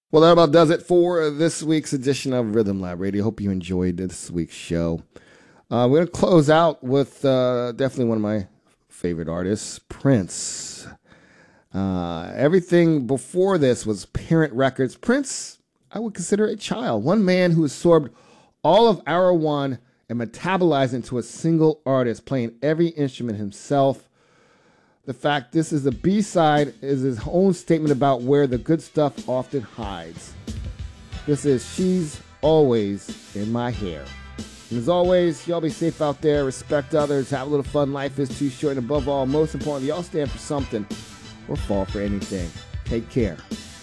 Well, that about does it for this week's edition of Rhythm Lab Radio. Hope you enjoyed this week's show. We're going to close out with definitely one of my favorite artists, Prince. Everything before this was Parent Records. Prince, I would consider a child. One man who absorbed all of Hour One and metabolized into a single artist, playing every instrument himself. The fact this is the B-side is his own statement about where the good stuff often hides. This is She's Always in My Hair. And as always, y'all be safe out there, respect others, have a little fun. Life is too short, and above all, most importantly, y'all stand for something or fall for anything. Take care.